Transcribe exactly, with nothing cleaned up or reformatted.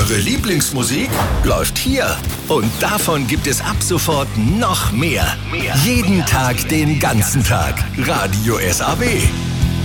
Eure Lieblingsmusik läuft hier. Und davon gibt es ab sofort noch mehr. Jeden Tag, den ganzen Tag. Radio S A B.